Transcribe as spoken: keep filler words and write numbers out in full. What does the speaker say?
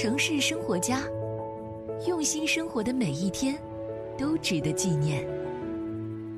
城市生活家，用心生活的每一天都值得纪念。